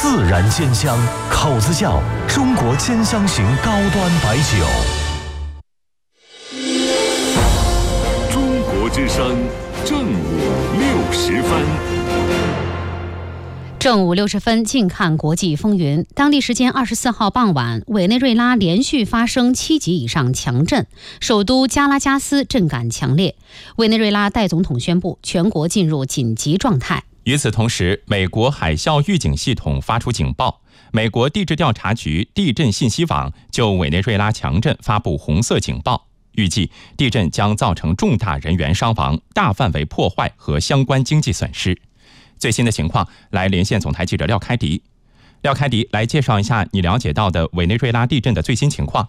自然煎香，口子窖中国煎香型高端白酒。 中国之声正午60分。 正午60分，近看国际风云。当地时间24号傍晚，委内瑞拉连续发生7级以上强震，首都加拉加斯震感强烈。委内瑞拉代总统宣布全国进入紧急状态。 与此同时，美国海啸预警系统发出警报，美国地质调查局地震信息网就委内瑞拉强震发布红色警报，预计地震将造成重大人员伤亡、大范围破坏和相关经济损失。最新的情况，来连线总台记者廖开迪。廖开迪，来介绍一下你了解到的委内瑞拉地震的最新情况。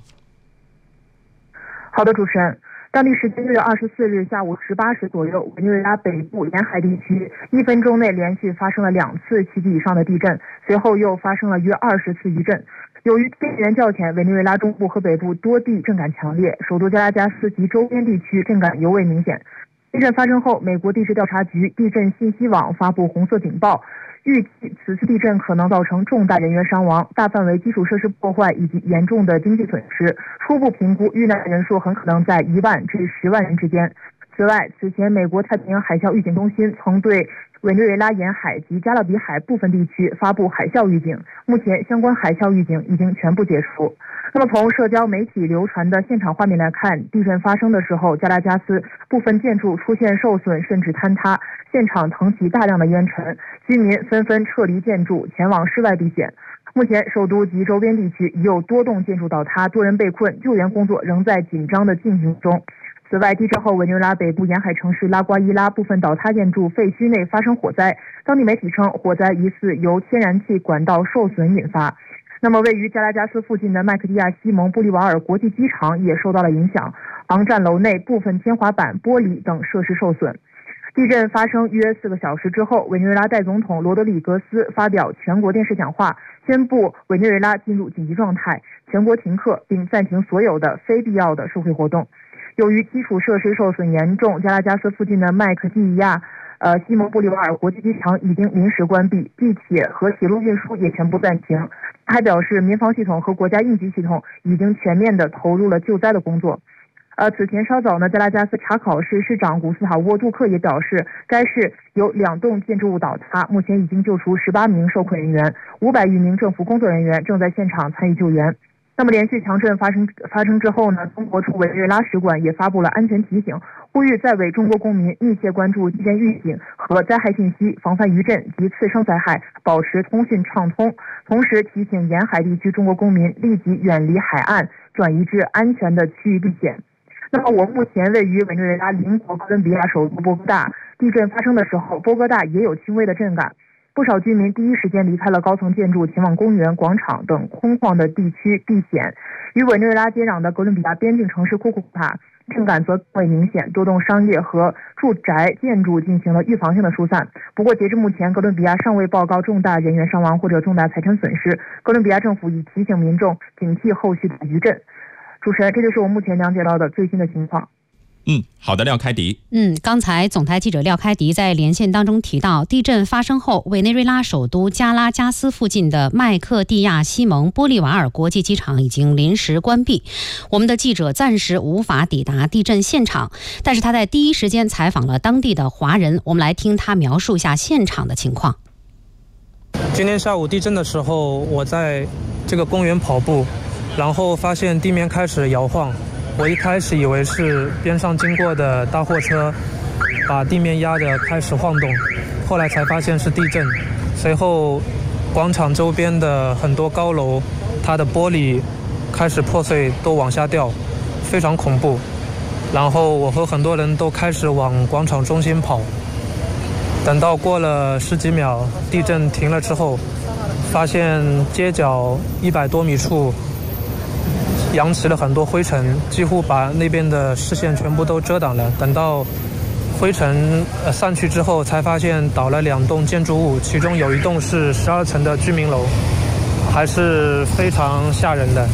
好的，主持人。当地时间6月24日下午18时左右，委内瑞拉北部沿海地区1分钟内连续发生了2次7级以上的地震，随后又发生了约20次余震。由于边缘较浅，委内瑞拉中部和北部多地震感强烈，首都加拉加斯及周边地区震感尤为明显。地震发生后，美国地质调查局地震信息网发布红色警报，预计此次地震可能造成重大人员伤亡、大范围基础设施破坏以及严重的经济损失。初步评估，遇难人数很可能在1万至10万人之间。此外，此前美国太平洋海啸预警中心曾对委内瑞拉沿海及加勒比海部分地区发布海啸预警，目前相关海啸预警已经全部结束。那么从社交媒体流传的现场画面来看，地震发生的时候，加拉加斯部分建筑出现受损甚至坍塌，现场腾起大量的烟尘，居民纷纷撤离建筑，前往室外避险。目前首都及周边地区已有多栋建筑倒塌，多人被困，救援工作仍在紧张的进行中。此外，地震后委内瑞拉北部沿海城市拉瓜伊拉部分倒塌建筑废墟内发生火灾，当地媒体称火灾疑似由天然气管道受损引发。那么位于加拉加斯附近的麦克蒂亚西蒙布利瓦尔国际机场也受到了影响，航站楼内部分天花板、玻璃等设施受损。地震发生约4个小时之后，委内瑞拉代总统罗德里格斯发表全国电视讲话，宣布委内瑞拉进入紧急状态，全国停课，并暂停所有的非必要的社会活动。由于基础设施受损严重，加拉加斯附近的麦克蒂亚西蒙布利瓦尔国际机场已经临时关闭，地铁和铁路运输也全部暂停。他还表示，民防系统和国家应急系统已经全面地投入了救灾的工作。此前稍早呢，加拉加斯查考市市长古斯塔沃杜克也表示，该市有2栋建筑物倒塌，目前已经救出18名受困人员，500余名政府工作人员正在现场参与救援。那么连续强震发生之后呢，中国驻委内瑞拉使馆也发布了安全提醒，呼吁在委中国公民密切关注地震预警和灾害信息，防范余震及次生灾害，保持通讯畅通。同时提醒沿海地区中国公民立即远离海岸，转移至安全的区域避险。那么我目前位于委内瑞拉邻国哥伦比亚首都波哥大，地震发生的时候，波哥大也有轻微的震感。不少居民第一时间离开了高层建筑，前往公园、广场等空旷的地区避险。与委内瑞拉接壤的哥伦比亚边境城市库库塔，震感则更为明显，多栋商业和住宅建筑进行了预防性的疏散。不过截至目前，哥伦比亚尚未报告重大人员伤亡或者重大财产损失。哥伦比亚政府已提醒民众警惕后续的余震。主持人，这就是我目前了解到的最新的情况。 好的，廖开迪。 刚才总台记者廖开迪在连线当中提到，地震发生后，委内瑞拉首都加拉加斯附近的麦克蒂亚西蒙波利瓦尔国际机场已经临时关闭。我们的记者暂时无法抵达地震现场，但是他在第一时间采访了当地的华人，我们来听他描述一下现场的情况。 今天下午地震的时候，我在这个公园跑步，然后发现地面开始摇晃。我一开始以为是边上经过的大货车把地面压得开始晃动，后来才发现是地震。随后广场周边的很多高楼，它的玻璃开始破碎，都往下掉，非常恐怖。然后我和很多人都开始往广场中心跑。等到过了10几秒，地震停了之后，发现街角100多米处扬起了很多灰尘，几乎把那边的视线全部都遮挡了。等到灰尘散去之后，才发现倒了2栋建筑物，其中有一栋是12层的居民楼，还是非常吓人的。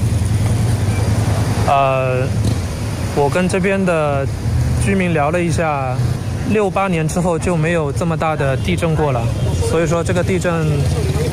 我跟这边的居民聊了一下，68年之后就没有这么大的地震过了，所以说这个地震